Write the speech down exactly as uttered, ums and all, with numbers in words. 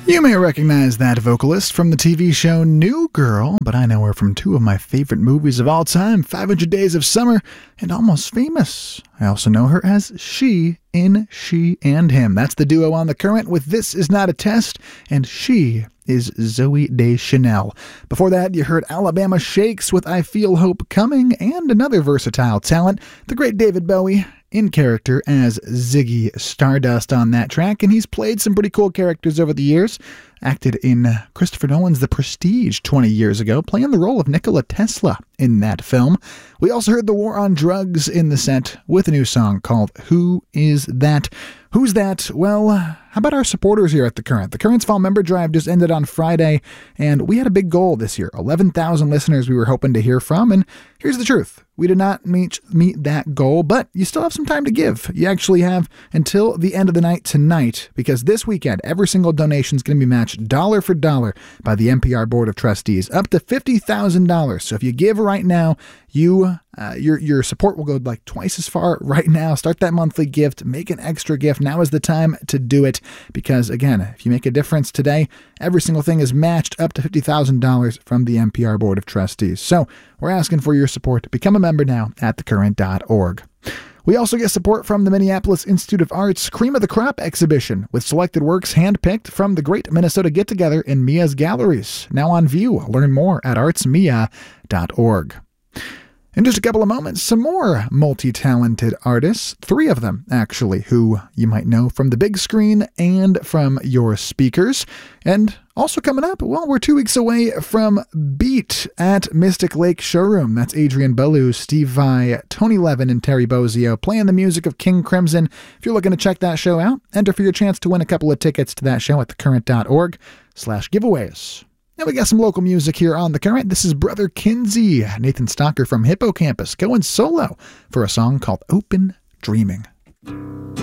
You may recognize that vocalist from the T V show New Girl, but I know her from two of my favorite movies of all time, five hundred Days of Summer and Almost Famous. I also know her as She in She and Him. That's the duo on The Current with This Is Not a Test, and She is Zooey Deschanel. Before that, you heard Alabama Shakes with I Feel Hope Coming, and another versatile talent, the great David Bowie, in character as Ziggy Stardust on that track, and he's played some pretty cool characters over the years. Acted in Christopher Nolan's The Prestige twenty years ago, playing the role of Nikola Tesla in that film. We also heard The War on Drugs in the set with a new song called Who Is That? Who's that? Well, how about our supporters here at The Current? The Current's Fall Member Drive just ended on Friday, and we had a big goal this year. eleven thousand listeners we were hoping to hear from, and here's the truth. We did not meet, meet that goal, but you still have some time to give. You actually have until the end of the night tonight, because this weekend, every single donation is going to be matched dollar for dollar by the N P R Board of Trustees, up to fifty thousand dollars. So if you give right now, you uh, your your support will go like twice as far right now. Start that monthly gift, make an extra gift. Now is the time to do it, because again, if you make a difference today, every single thing is matched up to fifty thousand dollars from the N P R Board of Trustees. So we're asking for your support. Become a member now at the current dot org. We also get support from the Minneapolis Institute of Art's Cream of the Crop exhibition, with selected works handpicked from the Great Minnesota Get-Together in Mia's Galleries. Now on view. Learn more at arts mia dot org. In just a couple of moments, some more multi-talented artists, three of them actually, who you might know from the big screen and from your speakers. And also coming up, well, we're two weeks away from Beat at Mystic Lake Showroom. That's Adrian Belew, Steve Vai, Tony Levin, and Terry Bozzio playing the music of King Crimson. If you're looking to check that show out, enter for your chance to win a couple of tickets to that show at thecurrent.org slash giveaways. Now we got some local music here on The Current. This is Brother Kinsey, Nathan Stocker from Hippocampus, going solo for a song called Open Dreaming.